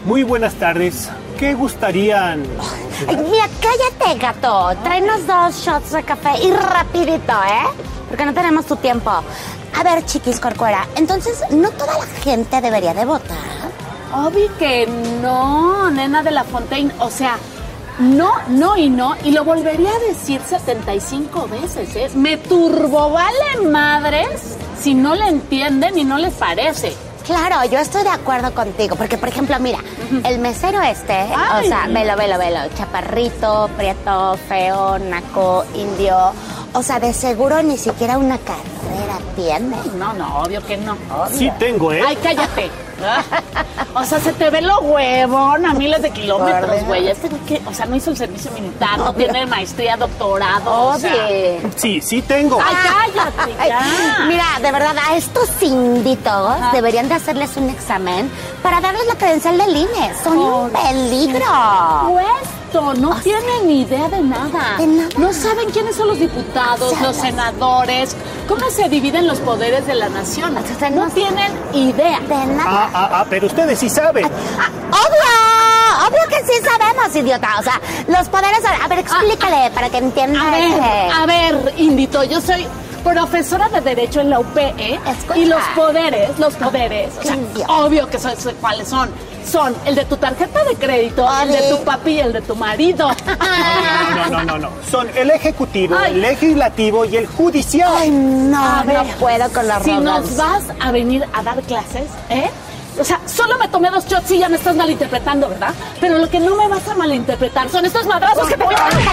Muy buenas tardes. ¿Qué gustarían? Ay, mira, cállate, gato. Tráenos 2 shots de café y rapidito, ¿eh? Porque no tenemos tu tiempo. A ver, chiquis Corcuera, entonces, ¿no toda la gente debería de votar? Obvio que no, nena de la Fontaine. O sea, no, y lo volvería a decir 75 veces, ¿eh? Me turbovale madres si no le entienden y no les parece. Claro, yo estoy de acuerdo contigo, porque, por ejemplo, mira, el mesero Ay. o sea, velo, chaparrito, prieto, feo, naco, indio, o sea, de seguro ni siquiera una carrera tiene. No, obvio que no. Obvio. Sí tengo, ¿eh? Ay, cállate. O sea, se te ve lo huevón a miles de kilómetros, güey. O sea, no hizo el servicio militar, no tiene maestría, doctorado. O sea. Sí tengo. Ay, cállate, ya. Mira, de verdad, a estos inditos deberían de hacerles un examen para darles la credencial del INE. Son un peligro. No tienen ni idea de nada. No saben quiénes son los diputados, los senadores, cómo se dividen los poderes de la nación. No tienen idea. De nada. Pero ustedes sí saben. Obvio que sí sabemos, idiota. O sea, los poderes... A ver, explícale para que entienda. A ver, Indito, yo soy profesora de Derecho en la UP, ¿eh? Escucha. Y los poderes, o sea, obvio que sé cuáles son. Son el de tu tarjeta de crédito, el de tu papi y el de tu marido. No. Son el ejecutivo, el legislativo y el judicial. Ay, no puedo con la Si nos vas a venir a dar clases, ¿eh? O sea, solo me tomé 2 shots y ya me estás malinterpretando, ¿verdad? Pero lo que no me vas a malinterpretar son estos madrazos que te voy a dar.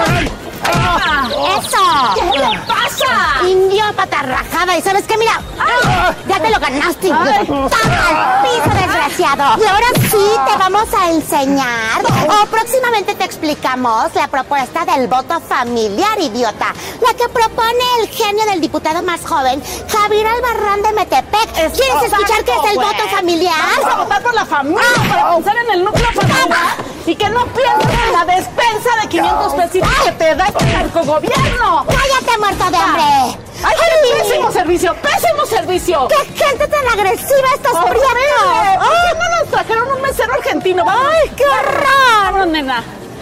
¡Eso! ¿Qué le pasa? Indio patarrajada. ¿Y sabes qué? Mira, ya te lo ganaste. ¡Toma al piso, desgraciado! Y ahora sí te vamos a enseñar, o próximamente te explicamos la propuesta del voto familiar, idiota. La que propone el genio del diputado más joven, Javier Albarrán de Metepec. ¿Quieres escuchar qué es el voto familiar? Vamos a votar por la familia, para pensar en el núcleo familiar y que no pienses en la despensa de 500 pesitos que te da este narcogobierno. ¡Cállate, muerto de hambre! ¡Ay, pésimo servicio! ¡Qué gente tan agresiva estos prietos! ¿Por qué no nos trajeron un mesero argentino? ¡Ay, qué horror! Vamos, nena.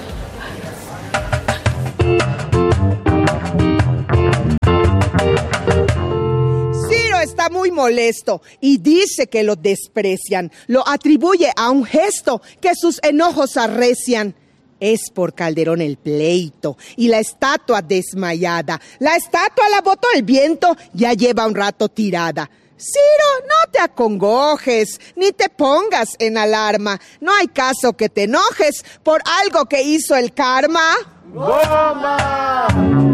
Está muy molesto y dice que lo desprecian. Lo atribuye a un gesto que sus enojos arrecian. Es por Calderón el pleito y la estatua desmayada. La estatua la botó el viento, ya lleva un rato tirada. Ciro, no te acongojes, ni te pongas en alarma. No hay caso que te enojes por algo que hizo el karma. ¡Bomba!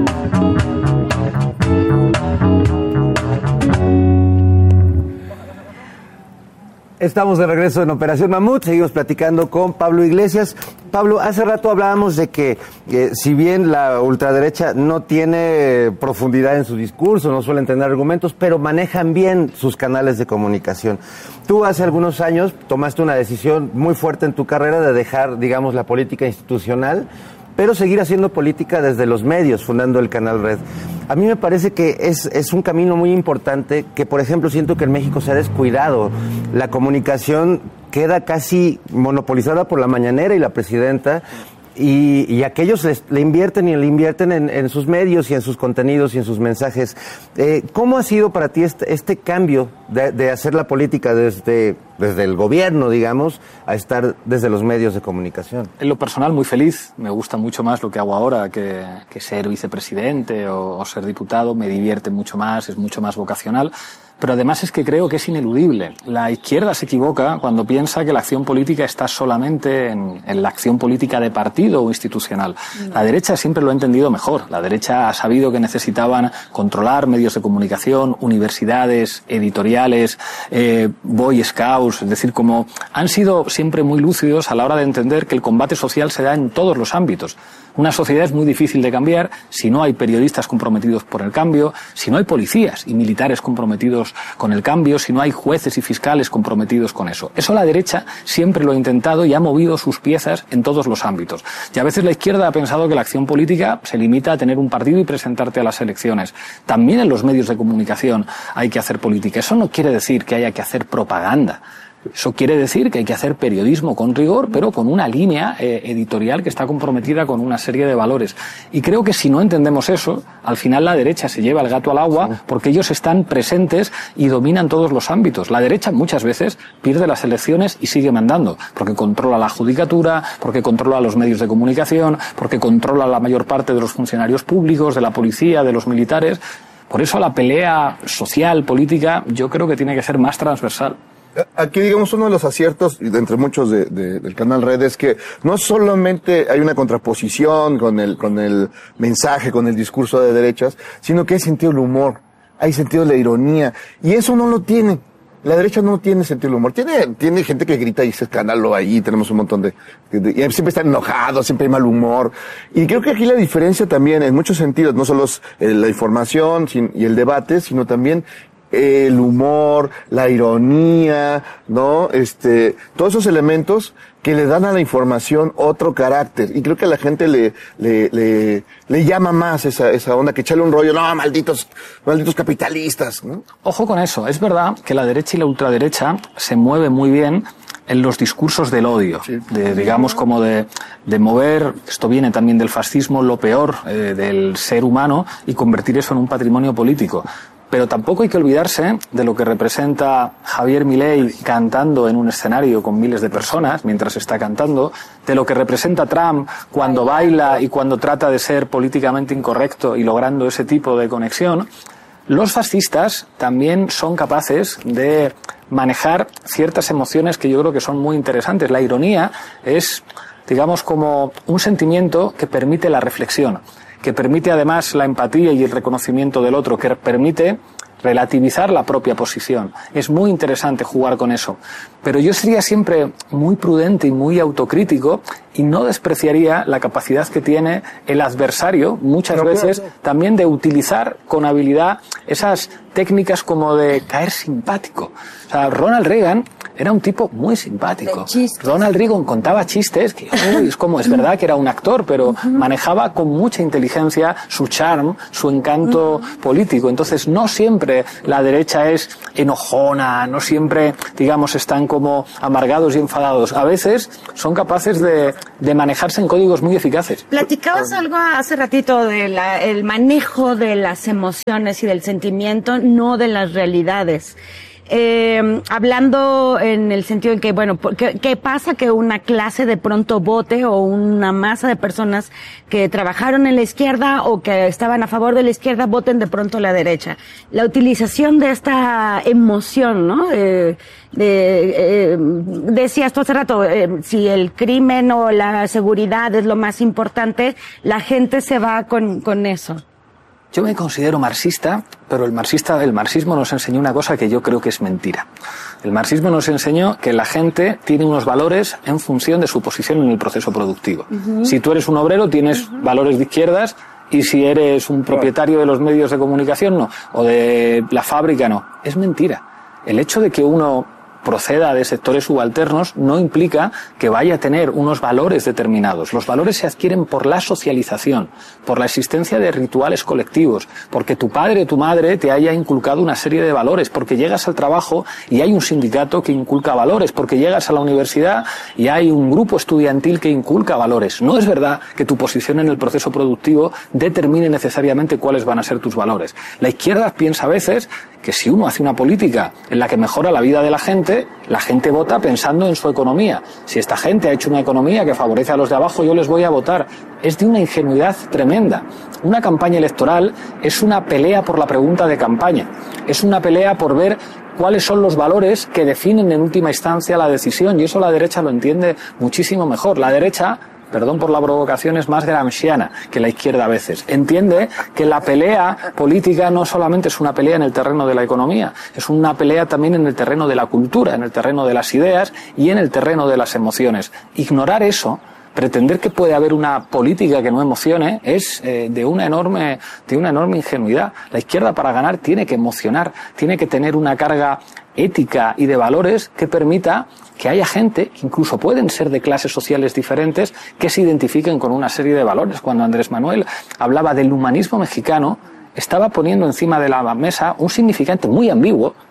Estamos de regreso en Operación Mamut, seguimos platicando con Pablo Iglesias. Pablo, hace rato hablábamos de que si bien la ultraderecha no tiene profundidad en su discurso, no suelen tener argumentos, pero manejan bien sus canales de comunicación. Tú hace algunos años tomaste una decisión muy fuerte en tu carrera de dejar, digamos, la política institucional, pero seguir haciendo política desde los medios, fundando el Canal Red. A mí me parece que es un camino muy importante que, por ejemplo, siento que en México se ha descuidado. La comunicación queda casi monopolizada por la mañanera y la presidenta, y aquellos le invierten en sus medios y en sus contenidos y en sus mensajes. ¿Cómo ha sido para ti este cambio de hacer la política desde el gobierno, digamos, a estar desde los medios de comunicación? En lo personal, muy feliz. Me gusta mucho más lo que hago ahora que ser vicepresidente o ser diputado. Me divierte mucho más, es mucho más vocacional. Pero además es que creo que es ineludible. La izquierda se equivoca cuando piensa que la acción política está solamente en la acción política de partido o institucional. La derecha siempre lo ha entendido mejor. La derecha ha sabido que necesitaban controlar medios de comunicación, universidades, editoriales, Boy Scouts, es decir, como han sido siempre muy lúcidos a la hora de entender que el combate social se da en todos los ámbitos. Una sociedad es muy difícil de cambiar si no hay periodistas comprometidos por el cambio, si no hay policías y militares comprometidos con el cambio, si no hay jueces y fiscales comprometidos con eso. Eso la derecha siempre lo ha intentado y ha movido sus piezas en todos los ámbitos. Y a veces la izquierda ha pensado que la acción política se limita a tener un partido y presentarte a las elecciones. También en los medios de comunicación hay que hacer política. Eso no quiere decir que haya que hacer propaganda. Eso quiere decir que hay que hacer periodismo con rigor, pero con una línea editorial que está comprometida con una serie de valores. Y creo que si no entendemos eso, al final la derecha se lleva el gato al agua porque ellos están presentes y dominan todos los ámbitos. La derecha muchas veces pierde las elecciones y sigue mandando, porque controla la judicatura, porque controla los medios de comunicación, porque controla la mayor parte de los funcionarios públicos, de la policía, de los militares. Por eso la pelea social, política, yo creo que tiene que ser más transversal. Aquí, digamos, uno de los aciertos, entre muchos del Canal Red, es que no solamente hay una contraposición con el mensaje, con el discurso de derechas, sino que hay sentido del humor, hay sentido de la ironía, y eso no lo tiene. La derecha no tiene sentido del humor. Tiene gente que grita y se escándalo ahí, tenemos un montón y siempre están enojados, siempre hay mal humor. Y creo que aquí la diferencia también, en muchos sentidos, no solo es la información y el debate, sino también el humor, la ironía, ¿no? Todos esos elementos que le dan a la información otro carácter. Y creo que a la gente le llama más esa onda que echarle un rollo, no, malditos capitalistas, ¿no? Ojo con eso. Es verdad que la derecha y la ultraderecha se mueve muy bien en los discursos del odio, sí. Digamos como de mover, esto viene también del fascismo, lo peor del ser humano y convertir eso en un patrimonio político. Pero tampoco hay que olvidarse de lo que representa Javier Milei cantando en un escenario con miles de personas mientras está cantando, de lo que representa Trump cuando baila y cuando trata de ser políticamente incorrecto y logrando ese tipo de conexión. Los fascistas también son capaces de manejar ciertas emociones que yo creo que son muy interesantes. La ironía es, digamos, como un sentimiento que permite la reflexión, que permite además la empatía y el reconocimiento del otro, que permite relativizar la propia posición. Es muy interesante jugar con eso. Pero yo sería siempre muy prudente y muy autocrítico y no despreciaría la capacidad que tiene el adversario, muchas veces, también de utilizar con habilidad esas técnicas como de caer simpático. O sea, Ronald Reagan era un tipo muy simpático. Ronald Reagan contaba chistes que es verdad que era un actor, pero manejaba con mucha inteligencia su charm, su encanto político. Entonces, no siempre la derecha es enojona, no siempre, digamos, están como amargados y enfadados. A veces son capaces de manejarse en códigos muy eficaces. Platicabas algo hace ratito del manejo de las emociones y del sentimiento, no de las realidades. Hablando en el sentido en que, bueno, ¿qué pasa que una clase de pronto vote o una masa de personas que trabajaron en la izquierda o que estaban a favor de la izquierda voten de pronto a la derecha? La utilización de esta emoción, ¿no? Decías tú hace rato, si el crimen o la seguridad es lo más importante, la gente se va con eso. Yo me considero marxista, pero el marxismo nos enseñó una cosa que yo creo que es mentira. El marxismo nos enseñó que la gente tiene unos valores en función de su posición en el proceso productivo. Si tú eres un obrero, tienes valores de izquierdas, y si eres un propietario de los medios de comunicación, no, o de la fábrica, no. Es mentira. El hecho de que uno proceda de sectores subalternos no implica que vaya a tener unos valores determinados. Los valores se adquieren por la socialización, por la existencia de rituales colectivos, porque tu padre o tu madre te haya inculcado una serie de valores, porque llegas al trabajo y hay un sindicato que inculca valores, porque llegas a la universidad y hay un grupo estudiantil que inculca valores. No es verdad que tu posición en el proceso productivo determine necesariamente cuáles van a ser tus valores. La izquierda piensa a veces que si uno hace una política en la que mejora la vida de la gente vota pensando en su economía. Si esta gente ha hecho una economía que favorece a los de abajo, yo les voy a votar. Es de una ingenuidad tremenda. Una campaña electoral es una pelea por la pregunta de campaña. Es una pelea por ver cuáles son los valores que definen en última instancia la decisión, y eso la derecha lo entiende muchísimo mejor. La derecha, perdón por la provocación, es más gramsciana que la izquierda a veces. Entiende que la pelea política no solamente es una pelea en el terreno de la economía, es una pelea también en el terreno de la cultura, en el terreno de las ideas y en el terreno de las emociones. Ignorar eso, pretender que puede haber una política que no emocione, es de una enorme ingenuidad. La izquierda, para ganar, tiene que emocionar, tiene que tener una carga ética y de valores que permita que haya gente, que incluso pueden ser de clases sociales diferentes, que se identifiquen con una serie de valores. Cuando Andrés Manuel hablaba del humanismo mexicano, estaba poniendo encima de la mesa un significante muy ambiguo,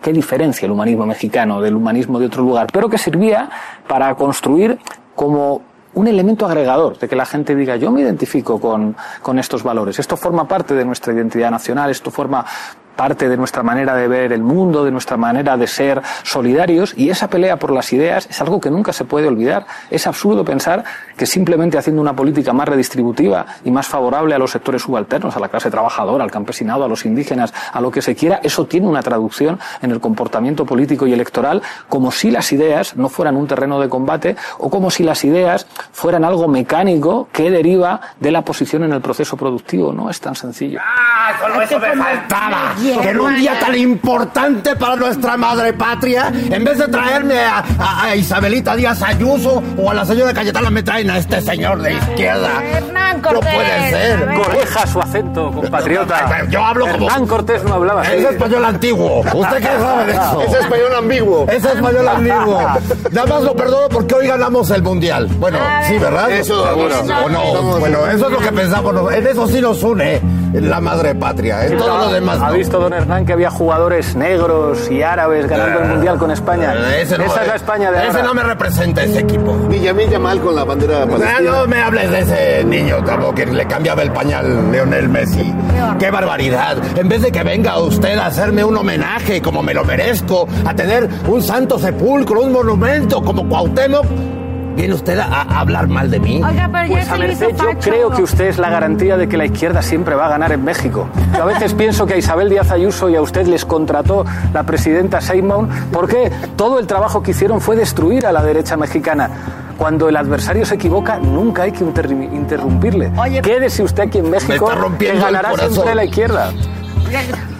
¿Qué diferencia el humanismo mexicano del humanismo de otro lugar? Pero que servía para construir como un elemento agregador, de que la gente diga, yo me identifico con estos valores. Esto forma parte de nuestra identidad nacional, esto forma parte de nuestra manera de ver el mundo, de nuestra manera de ser solidarios, y esa pelea por las ideas es algo que nunca se puede olvidar. Es absurdo pensar que simplemente haciendo una política más redistributiva y más favorable a los sectores subalternos, a la clase trabajadora, al campesinado, a los indígenas, a lo que se quiera, eso tiene una traducción en el comportamiento político y electoral, como si las ideas no fueran un terreno de combate o como si las ideas fueran algo mecánico que deriva de la posición en el proceso productivo. No es tan sencillo. ¡Ah, solo eso me faltaba! Que en un día tan importante para nuestra madre patria, en vez de traerme a Isabelita Díaz Ayuso o a la señora Cayetana, me traen a este señor de izquierda. Hernán Cortés. No puede ser. Corrija su acento, compatriota. Yo hablo como... Hernán Cortés no hablaba así. Es español antiguo. ¿Usted qué sabe de eso? Es español ambiguo. Es español ambiguo. Nada más lo perdono porque hoy ganamos el mundial. Bueno, sí, ¿verdad? Eso, o no. Bueno, eso es lo que pensamos. En eso sí nos une la madre patria. En todo lo demás ¿Ha no. visto don Hernán que había jugadores negros y árabes ganando el mundial con España? Esa es la España de ahora. Ese no me representa, ese equipo. Villamil Yamal con la bandera palestina. No me hables de ese niño tampoco que le cambiaba el pañal Lionel Messi. ¡Qué barbaridad! En vez de que venga usted a hacerme un homenaje como me lo merezco, a tener un santo sepulcro, un monumento como Cuauhtémoc, ¿viene usted a hablar mal de mí? Oiga, pero Pues ya a se le hizo merced, yo facho. creo que usted es la garantía de que la izquierda siempre va a ganar en México. Yo a veces pienso que a Isabel Díaz Ayuso y a usted les contrató la presidenta Sheinbaum porque todo el trabajo que hicieron fue destruir a la derecha mexicana. Cuando el adversario se equivoca, nunca hay que interrumpirle. Oye, quédese usted aquí en México, me está rompiendo que ganará el corazón. siempre la izquierda.